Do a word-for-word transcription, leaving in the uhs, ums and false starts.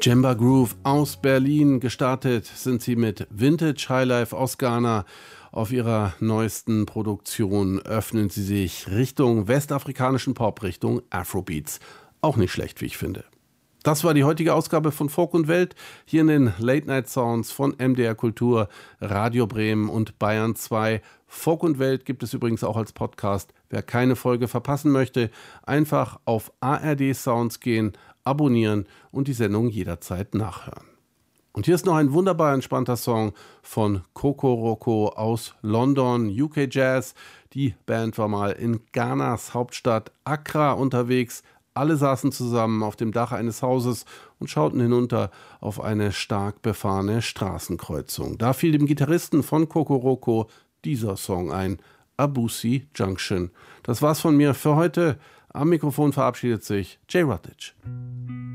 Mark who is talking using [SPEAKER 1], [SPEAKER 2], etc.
[SPEAKER 1] Djemba Groove aus Berlin. Gestartet sind sie mit Vintage Highlife aus Ghana. Auf ihrer neuesten Produktion öffnen sie sich Richtung westafrikanischen Pop, Richtung Afrobeats. Auch nicht schlecht, wie ich finde. Das war die heutige Ausgabe von Folk und Welt, hier in den Late Night Sounds von M D R Kultur, Radio Bremen und Bayern zwei. Folk und Welt gibt es übrigens auch als Podcast. Wer keine Folge verpassen möchte, einfach auf A R D Sounds gehen, abonnieren und die Sendung jederzeit nachhören. Und hier ist noch ein wunderbar entspannter Song von Kokoroko aus London, U K Jazz. Die Band war mal in Ghanas Hauptstadt Accra unterwegs. Alle saßen zusammen auf dem Dach eines Hauses und schauten hinunter auf eine stark befahrene Straßenkreuzung. Da fiel dem Gitarristen von Kokoroko dieser Song ein, Abusi Junction. Das war's von mir für heute. Am Mikrofon verabschiedet sich Jay Rutledge.